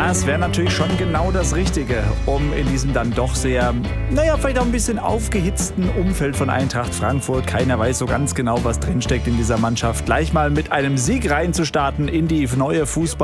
Das wäre natürlich schon genau das Richtige, um in diesem dann doch sehr, vielleicht auch ein bisschen aufgehitzten Umfeld von Eintracht Frankfurt, keiner weiß so ganz genau, was drinsteckt in dieser Mannschaft, gleich mal mit einem Sieg reinzustarten in die neue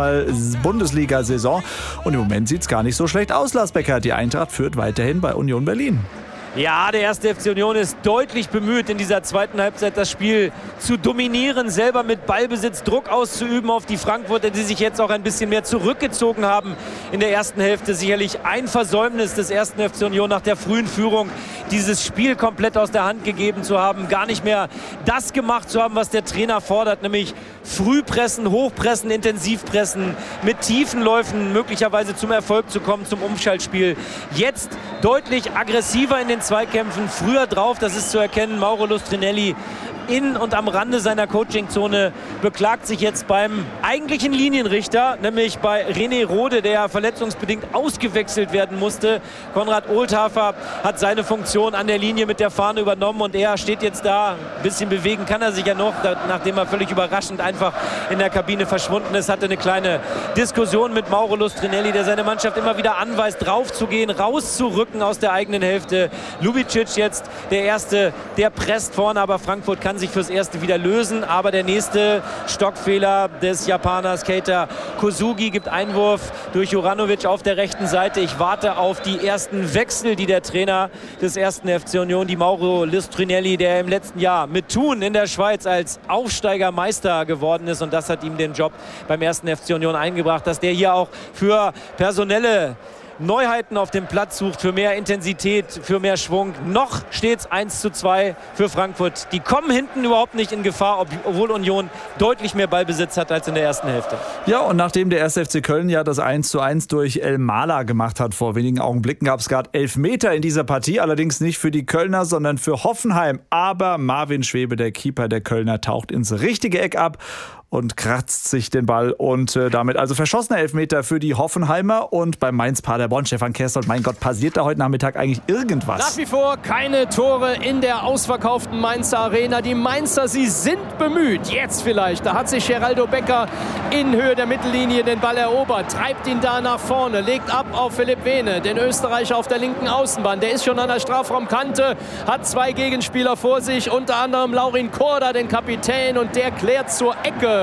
Fußball-Bundesliga-Saison. Und im Moment sieht es gar nicht so schlecht aus, Lars Becker. Die Eintracht führt weiterhin bei Union Berlin. Ja, der 1. FC Union ist deutlich bemüht, in dieser zweiten Halbzeit das Spiel zu dominieren, selber mit Ballbesitz Druck auszuüben auf die Frankfurter, die sich jetzt auch ein bisschen mehr zurückgezogen haben in der ersten Hälfte. Sicherlich ein Versäumnis des 1. FC Union nach der frühen Führung, dieses Spiel komplett aus der Hand gegeben zu haben, gar nicht mehr das gemacht zu haben, was der Trainer fordert, nämlich Frühpressen, Hochpressen, Intensivpressen, mit tiefen Läufen möglicherweise zum Erfolg zu kommen, zum Umschaltspiel. Jetzt deutlich aggressiver in den Zweikämpfen, früher drauf, das ist zu erkennen. Mauro Lustrinelli in und am Rande seiner Coachingzone beklagt sich jetzt beim eigentlichen Linienrichter, nämlich bei René Rode, der verletzungsbedingt ausgewechselt werden musste. Konrad Ohlthafer hat seine Funktion an der Linie mit der Fahne übernommen und er steht jetzt da. Ein bisschen bewegen kann er sich ja noch, nachdem er völlig überraschend einfach in der Kabine verschwunden ist. Hatte eine kleine Diskussion mit Mauro Lustrinelli, der seine Mannschaft immer wieder anweist, draufzugehen, rauszurücken aus der eigenen Hälfte. Lubicic jetzt der Erste, der presst vorne, aber Frankfurt kann sich fürs Erste wieder lösen. Aber der nächste Stockfehler des Japaners Keita Kosugi gibt Einwurf durch Juranovic auf der rechten Seite. Ich warte auf die ersten Wechsel, die der Trainer des 1. FC Union, die Mauro Lustrinelli, der im letzten Jahr mit Thun in der Schweiz als Aufsteigermeister geworden ist, und das hat ihm den Job beim 1. FC Union eingebracht, dass der hier auch für personelle Neuheiten auf dem Platz sucht, für mehr Intensität, für mehr Schwung. Noch steht es 1:2 für Frankfurt. Die kommen hinten überhaupt nicht in Gefahr, obwohl Union deutlich mehr Ballbesitz hat als in der ersten Hälfte. Ja, und nachdem der 1. FC Köln ja das 1:1 durch El Mala gemacht hat vor wenigen Augenblicken, gab es gerade Elfmeter in dieser Partie. Allerdings nicht für die Kölner, sondern für Hoffenheim. Aber Marvin Schwebe, der Keeper der Kölner, taucht ins richtige Eck ab und kratzt sich den Ball und damit also verschossener Elfmeter für die Hoffenheimer. Und bei Mainz-Paderborn, Stefan Kersdold, mein Gott, passiert da heute Nachmittag eigentlich irgendwas? Nach wie vor keine Tore in der ausverkauften Mainzer Arena. Die Mainzer, sie sind bemüht. Jetzt vielleicht, da hat sich Geraldo Becker in Höhe der Mittellinie den Ball erobert, treibt ihn da nach vorne, legt ab auf Philipp Vene, den Österreicher auf der linken Außenbahn. Der ist schon an der Strafraumkante, hat zwei Gegenspieler vor sich, unter anderem Laurin Korda, den Kapitän, und der klärt zur Ecke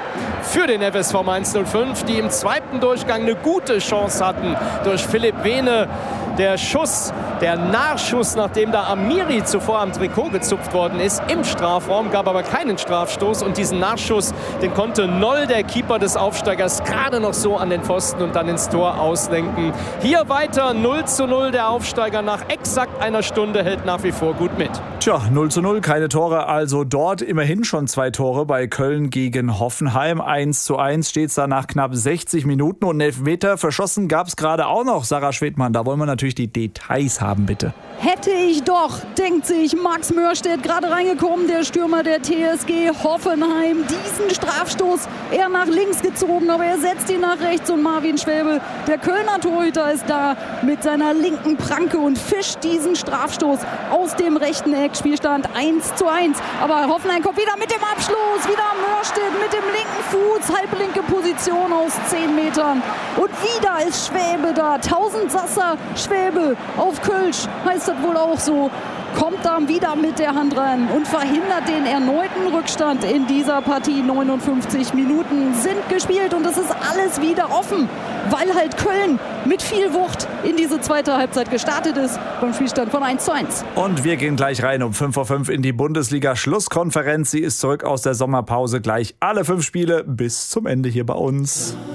für den FSV Mainz 05, die im zweiten Durchgang eine gute Chance hatten durch Philipp Vene. Der Schuss, der Nachschuss, nachdem da Amiri zuvor am Trikot gezupft worden ist, im Strafraum, gab aber keinen Strafstoß, und diesen Nachschuss, den konnte Noll, der Keeper des Aufsteigers, gerade noch so an den Pfosten und dann ins Tor auslenken. Hier weiter 0:0, der Aufsteiger nach exakt einer Stunde hält nach wie vor gut mit. Tja, 0:0, keine Tore, also dort immerhin schon 2 Tore bei Köln gegen Hoffenheim. 1:1 steht es da nach knapp 60 Minuten und 11 Meter verschossen gab es gerade auch noch. Sarah Schwedmann, da wollen wir natürlich die Details haben, bitte. Hätte ich doch, denkt sich Max Mörstedt, gerade reingekommen, der Stürmer der TSG Hoffenheim. Diesen Strafstoß eher nach links gezogen, aber er setzt ihn nach rechts, und Marvin Schwäbe, der Kölner Torhüter, ist da mit seiner linken Pranke und fischt diesen Strafstoß aus dem rechten Eck. Spielstand 1:1. Aber Hoffenheim kommt wieder mit dem Abschluss, wieder Mörstedt mit dem linken Fuß, halblinke Position aus 10 Metern. Und wieder ist Schwäbe da. Tausendsasser Schwäbe auf Kölsch, heißt das wohl auch so. Kommt dann wieder mit der Hand ran und verhindert den erneuten Rückstand in dieser Partie. 59 Minuten sind gespielt und es ist alles wieder offen, weil halt Köln mit viel Wucht in diese zweite Halbzeit gestartet ist, beim Spielstand von 1:1. Und wir gehen gleich rein um 5:05 in die Bundesliga-Schlusskonferenz. Sie ist zurück aus der Sommerpause. Gleich alle 5 Spiele bis zum Ende hier bei uns.